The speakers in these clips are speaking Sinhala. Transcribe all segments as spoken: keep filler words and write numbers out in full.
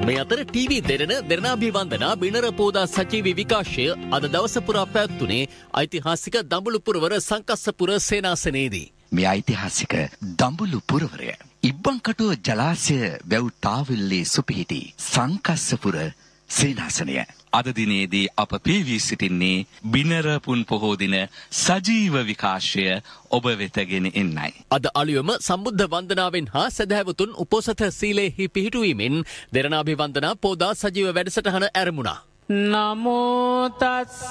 මේ අතර ටීවී දෙරණ දෙරණාභිවන්දනා බිනර පෝදා සජීවී විකාශය අද දවස පුරා පැවැත්වුණේ ඓතිහාසික දඹුලු පුරවර සංකස්සපුර සේනාසනයේදී. මේ ඓතිහාසික දඹුලු පුරවරය ඉබ්බන්කටුව ජලාශය වැව් තාවිල්ලේ සුපිහිටි සංකස්සපුර සේනාසනය. අද දිනේදී අප පේවී සිටින්නේ බිනර පුන් පොහෝ දින සජීව විකාශය ඔබ වෙතගෙන එන්නයි. අද අලුයම සම්බුද්ධ වන්දනාවෙන් හා සදහැවතුන් උපෝසථ සීලෙහි පිහිටුවීමෙන් දෙරණාභිවන්දනා පෝදා සජීව වැඩසටහන ඇරඹුණා. නමෝ තස්ස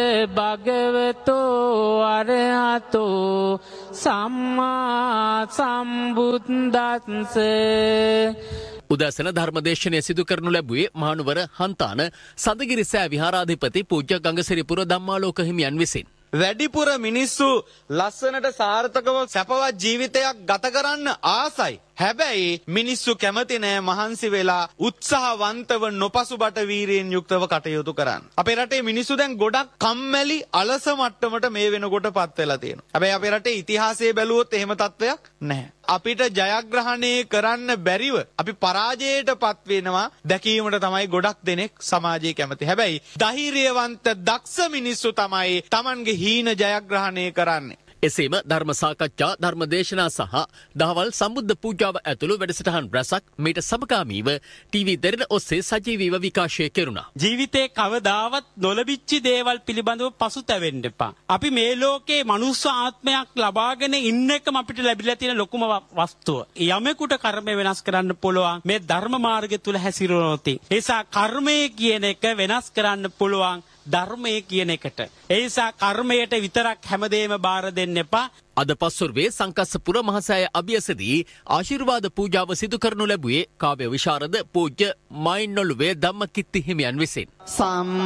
භගවතෝ අරහතෝ සම්මා සම්බුද්දස්ස. උදැසන ධර්මදේශනය සිදු කරනු ලැබුවේ මහනුවර හන්තාන සඳගිරි සෑ විහාරාධිපති පූජ්‍ය ගංගසිරිපුර ධම්මාලෝක හිමියන් විසින්. වැඩිපුර මිනිස්සු ලස්සනට සාර්ථකව සැපවත් ජීවිතයක් ගත කරන්න ආසයි. හැබැයි මිනිස්සු කැමති නෑ මහන්සි වෙලා උත්සාහවන්තව නොපසුබට වීරියෙන් යුක්තව කටයුතු කරන්න. අපේ රටේ මිනිස්සු දැන් ගොඩක් කම්මැලි අලස මට්ටමට මේ වෙනකොට පත් වෙලා තියෙනවා. හැබැයි අපේ රටේ ඉතිහාසය බැලුවොත් එහෙම තත්ත්වයක් නැහැ. අපිට ජයග්‍රහණය කරන්න බැරිව අපි පරාජයට පත් වෙනවා දැකීමට තමයි ගොඩක් දෙනෙක් සමාජයේ කැමති. හැබැයි ධෛර්යවන්ත දක්ෂ මිනිස්සු තමයි Tamanගේ හීන ජයග්‍රහණය කරන්නේ. එසේම ධර්ම සාකච්ඡා ධර්ම දේශනා සහ දහවල් සම්බුද්ධ පූජාව ඇතුළු වැඩසටහන් රැසක් මීට සමගාමීව ටීවී දෙරණ ඔස්සේ සජීවීව විකාශය කෙරුණා. ජීවිතේ කවදාවත් නොලබිච්ච දේවල් පිළිබඳව පසුතැවෙන්න එපා. අපි මේ ලෝකේ මනුස්ස ආත්මයක් ලබාගෙන ඉන්න එකම අපිට ලැබිලා තියෙන ලොකුම වස්තුව. යමෙකුට කර්මය වෙනස් කරන්න පුළුවන් මේ ධර්ම මාර්ගය තුල හැසිරුණොත්. ඒ නිසා කර්මය කියන එක වෙනස් කරන්න පුළුවන් ධර්මය කියන එකට. ඒ නිසා කර්මයට විතරක් හැමදේම බාර දෙන්න එපා. අද පස්වරුවේ සංකස්සපුර මහසෑය අභියසදී ආශිර්වාද පූජාව සිදු කරනු ලැබුවේ කාව්‍ය විශාරද පූජ්‍ය මයින්නොළුවේ ධම්මකිත්ති හිමියන් විසින්.